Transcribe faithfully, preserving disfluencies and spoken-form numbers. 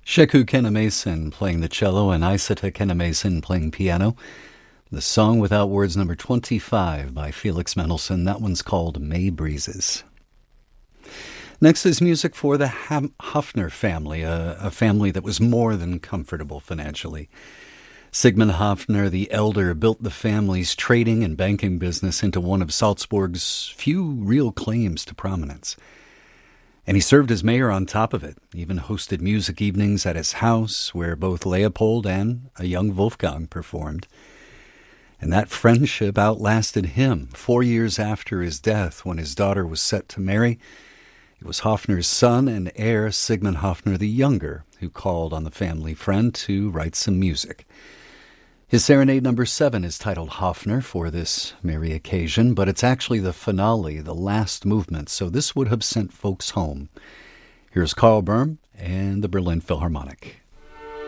Sheku Kenemason playing the cello and Isata Kenemason playing piano. The song without words, number twenty-five by Felix Mendelssohn. That one's called May Breezes. Next is music for the Hofner family, a, a family that was more than comfortable financially. Sigmund Hofner, the elder, built the family's trading and banking business into one of Salzburg's few real claims to prominence. And he served as mayor on top of it, even hosted music evenings at his house where both Leopold and a young Wolfgang performed. And that friendship outlasted him. Four years after his death, when his daughter was set to marry, it was Hofner's son and heir, Sigmund Hofner the Younger, who called on the family friend to write some music. His serenade number seven is titled Hofner for this merry occasion, but it's actually the finale, the last movement, so this would have sent folks home. Here's Karl Böhm and the Berlin Philharmonic.